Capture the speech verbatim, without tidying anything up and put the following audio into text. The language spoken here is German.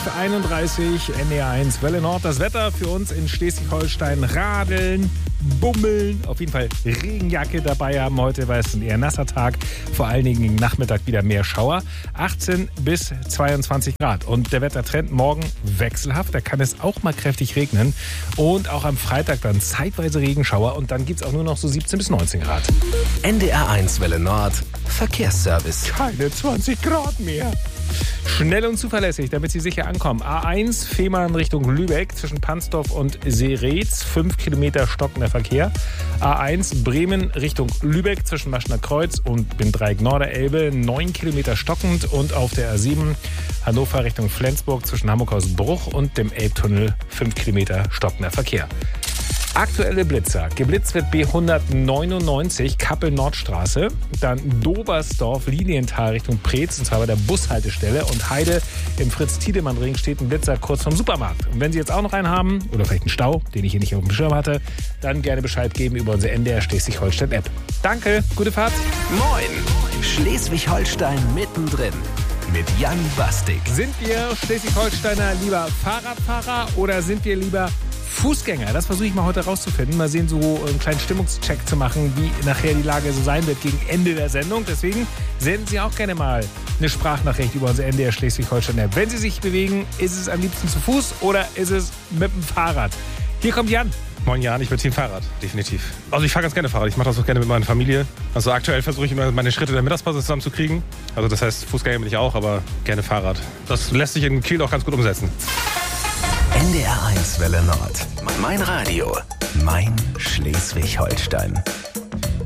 einunddreißig, N D R eins Welle Nord. Das Wetter für uns in Schleswig-Holstein: Radeln, Bummeln, auf jeden Fall Regenjacke dabei haben heute, weil es ein eher nasser Tag. Vor allen Dingen gegen Nachmittag wieder mehr Schauer. achtzehn bis zweiundzwanzig Grad. Und der Wettertrend morgen wechselhaft. Da kann es auch mal kräftig regnen. Und auch am Freitag dann zeitweise Regenschauer. Und dann gibt es auch nur noch so siebzehn bis neunzehn Grad. N D R eins Welle Nord. Verkehrsservice. Keine zwanzig Grad mehr. Schnell und zuverlässig, damit Sie sicher ankommen. A eins Fehmarn Richtung Lübeck zwischen Pansdorf und Seretz. fünf Kilometer stockender Verkehr. A eins Bremen Richtung Lübeck zwischen Maschner Kreuz und Bindreieck Norderelbe. neun Kilometer stockend. Und auf der A sieben Hannover Richtung Flensburg zwischen Hamburg-Haus-Bruch und dem Elbtunnel. fünf Kilometer stockender Verkehr. Aktuelle Blitzer. Geblitzt wird B hundertneunundneunzig Kappel-Nordstraße. Dann Dobersdorf, Lilienthal Richtung Preetz, und zwar bei der Bushaltestelle. Und Heide im Fritz-Tiedemann-Ring steht ein Blitzer kurz vom Supermarkt. Und wenn Sie jetzt auch noch einen haben, oder vielleicht einen Stau, den ich hier nicht auf dem Schirm hatte, dann gerne Bescheid geben über unsere N D R Schleswig-Holstein-App. Danke, gute Fahrt. Moin, Schleswig-Holstein mittendrin. Mit Jan Bastik. Sind wir Schleswig-Holsteiner lieber Fahrradfahrer oder sind wir lieber Fußgänger? Das versuche ich mal heute rauszufinden. Mal sehen, so einen kleinen Stimmungscheck zu machen, wie nachher die Lage so sein wird gegen Ende der Sendung. Deswegen senden Sie auch gerne mal eine Sprachnachricht über unsere N D R Schleswig-Holstein-App. Wenn Sie sich bewegen, ist es am liebsten zu Fuß oder ist es mit dem Fahrrad? Hier kommt Jan. Moin Jan, ich bin Team Fahrrad, definitiv. Also ich fahre ganz gerne Fahrrad, ich mache das auch gerne mit meiner Familie. Also aktuell versuche ich immer meine Schritte der Mittagspause zusammenzukriegen. Also das heißt, Fußgänger bin ich auch, aber gerne Fahrrad. Das lässt sich in Kiel auch ganz gut umsetzen. N D R eins Welle Nord. Mein Radio. Mein Schleswig-Holstein.